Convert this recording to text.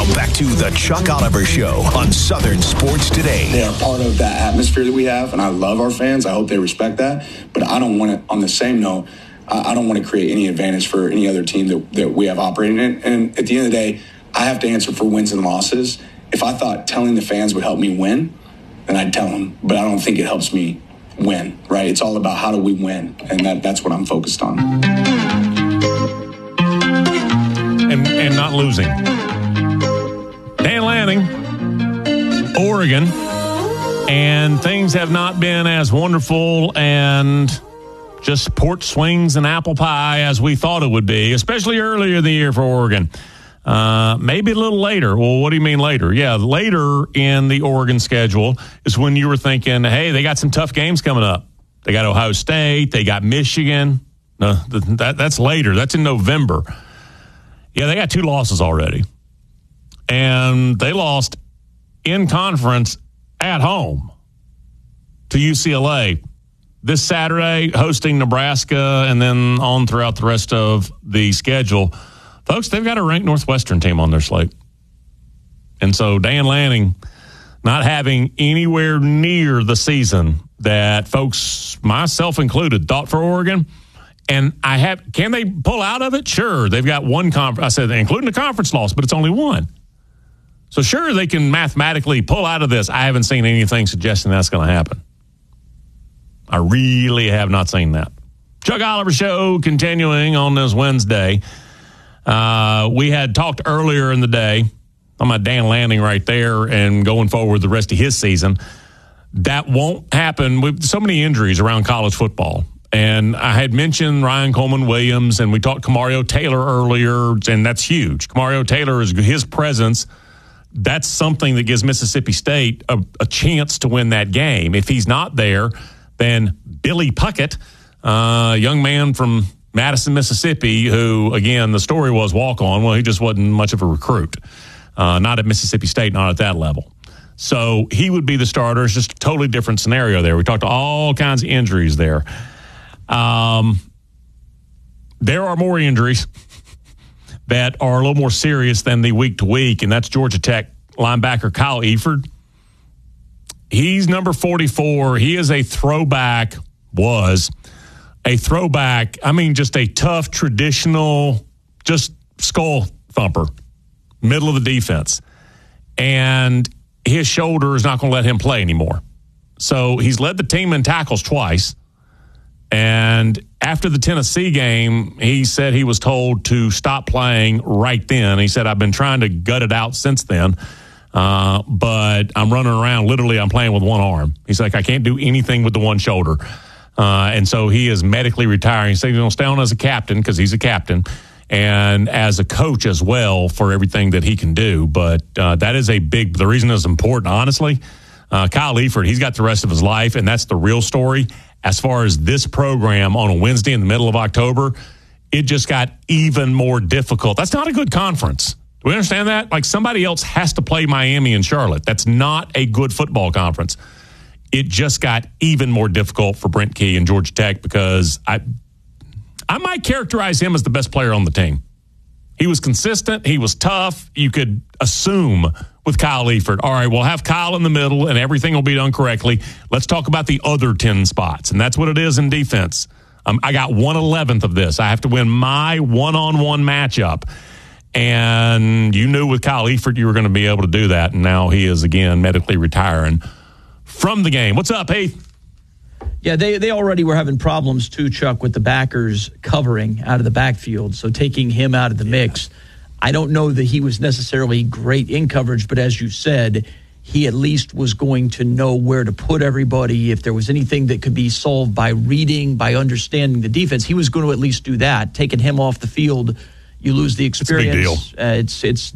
Now back to the Chuck Oliver Show on Southern Sports Today. They are part of that atmosphere that we have, and I love our fans. I hope they respect that. But I don't want to, on the same note, I don't want to create any advantage for any other team that we have operating in. And at the end of the day, I have to answer for wins and losses. If I thought telling the fans would help me win, then I'd tell them. But I don't think it helps me win, right? It's all about how do we win, and that's what I'm focused on. And not losing. Dan Lanning, Oregon, and things have not been as wonderful and just porch swings and apple pie as we thought it would be, especially earlier in the year for Oregon. Maybe a little later. Well, what do you mean later? Yeah, later in the Oregon schedule is when you were thinking, hey, they got some tough games coming up. They got Ohio State. They got Michigan. No, that's later. That's in November. Yeah, they got 2 losses already. And they lost in conference at home to UCLA this Saturday, hosting Nebraska, and then on throughout the rest of the schedule. Folks, they've got a ranked Northwestern team on their slate. And so Dan Lanning not having anywhere near the season that folks, myself included, thought for Oregon. And can they pull out of it? Sure. They've got one conference. I said, including the conference loss, but it's only one. So sure, they can mathematically pull out of this. I haven't seen anything suggesting that's going to happen. I really have not seen that. Chuck Oliver Show continuing on this Wednesday. We had talked earlier in the day about Dan Lanning right there and going forward the rest of his season. That won't happen with so many injuries around college football. And I had mentioned Ryan Coleman-Williams, and we talked Kamario Taylor earlier, and that's huge. Kamario Taylor, is his presence, that's something that gives Mississippi State a chance to win that game. If he's not there, then Billy Puckett, a young man from Madison, Mississippi, who, again, the story was walk-on. Well, he just wasn't much of a recruit. Not at Mississippi State, not at that level. So he would be the starter. It's just a totally different scenario there. We talked all kinds of injuries there. There are more injuries that are a little more serious than the week-to-week, and that's Georgia Tech linebacker Kyle Eford. He's number 44. He is a throwback, I mean, just a tough, traditional, just skull thumper, middle of the defense. And his shoulder is not going to let him play anymore. So he's led the team in tackles twice. And after the Tennessee game, he said he was told to stop playing right then. He said, I've been trying to gut it out since then, but I'm running around. Literally, I'm playing with one arm. He's like, I can't do anything with the one shoulder. And so he is medically retiring. He said he's going to stay on as a captain because he's a captain and as a coach as well for everything that he can do. But that is the reason it's important, honestly. Kyle Eford, he's got the rest of his life, and that's the real story. As far as this program on a Wednesday in the middle of October, it just got even more difficult. That's not a good conference. Do we understand that? Like, somebody else has to play Miami and Charlotte. That's not a good football conference. It just got even more difficult for Brent Key and Georgia Tech because I might characterize him as the best player on the team. He was consistent. He was tough. You could assume with Kyle Eford, all right, we'll have Kyle in the middle and everything will be done correctly. Let's talk about the other 10 spots, and that's what it is in defense. I got 1/11th of this. I have to win my one-on-one matchup. And you knew with Kyle Eford you were going to be able to do that, and now he is, again, medically retiring from the game. What's up, Heath? Yeah, they already were having problems, too, Chuck, with the backers covering out of the backfield. So taking him out of the mix, I don't know that he was necessarily great in coverage, but as you said, he at least was going to know where to put everybody. If there was anything that could be solved by reading, by understanding the defense, he was going to at least do that. Taking him off the field, you lose the experience. It's a big deal. It's